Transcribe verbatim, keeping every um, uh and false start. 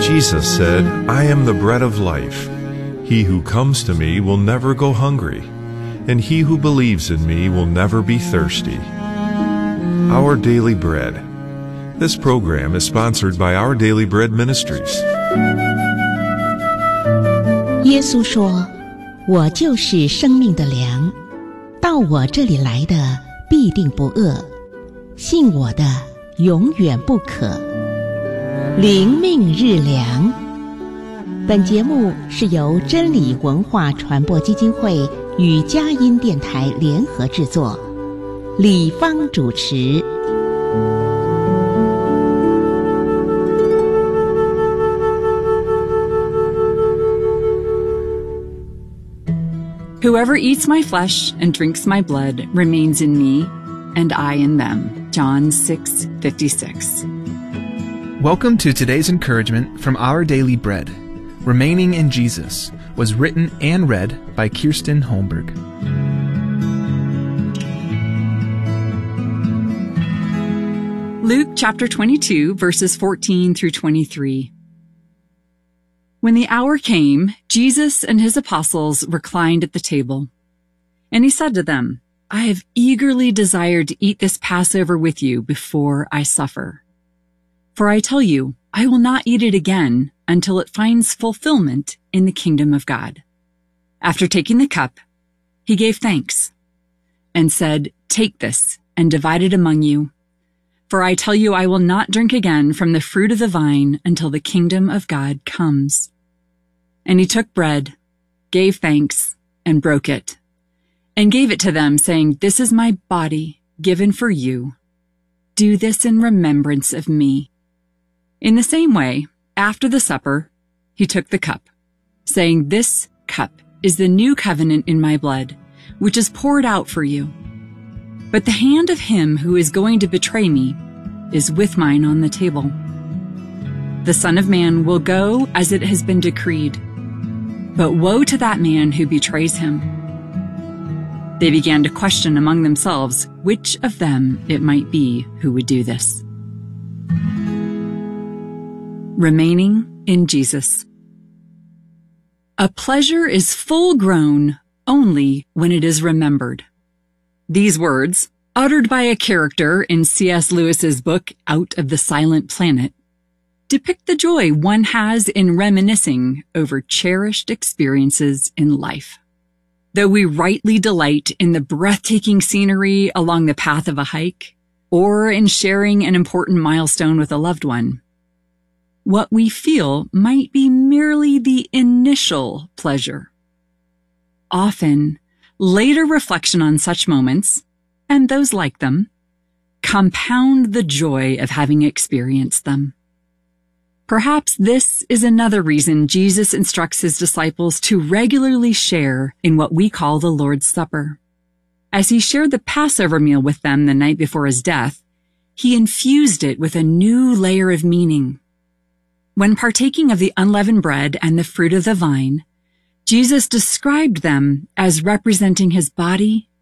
Jesus said, "I am the bread of life. He who comes to me will never go hungry, and he who believes in me will never be thirsty." Our Daily Bread. This program is sponsored by Our Daily Bread Ministries. 耶稣说：“我就是生命的粮，到我这里来的必定不饿，信我的永远不渴。”灵命日粮。本节目是由真理文化传播基金会与佳音电台联合制作，李芳主持。 Whoever eats my flesh and drinks my blood remains in me, and I in them. John six fifty-six. Welcome to today's encouragement from Our Daily Bread. Remaining in Jesus was written and read by Kirsten Holmberg. Luke chapter twenty-two, verses fourteen through twenty-three. When the hour came, Jesus and his apostles reclined at the table. And he said to them, "I have eagerly desired to eat this Passover with you before I suffer. For I tell you, I will not eat it again until it finds fulfillment in the kingdom of God." After taking the cup, he gave thanks and said, "Take this and divide it among you. For I tell you, I will not drink again from the fruit of the vine until the kingdom of God comes." And he took bread, gave thanks, and broke it, and gave it to them, saying, "This is my body given for you. Do this in remembrance of me." In the same way, after the supper, he took the cup, saying, "This cup is the new covenant in my blood, which is poured out for you. But the hand of him who is going to betray me is with mine on the table. The Son of Man will go as it has been decreed, but woe to that man who betrays him." They began to question among themselves which of them it might be who would do this. Remaining in Jesus. A pleasure is full grown only when it is remembered. These words, uttered by a character in C S Lewis's book Out of the Silent Planet, depict the joy one has in reminiscing over cherished experiences in life. Though we rightly delight in the breathtaking scenery along the path of a hike, or in sharing an important milestone with a loved one, what we feel might be merely the initial pleasure. Often, later reflection on such moments, and those like them, compound the joy of having experienced them. Perhaps this is another reason Jesus instructs his disciples to regularly share in what we call the Lord's Supper. As he shared the Passover meal with them the night before his death, he infused it with a new layer of meaning. When partaking of the unleavened bread and the fruit of the vine, Jesus described them as representing his body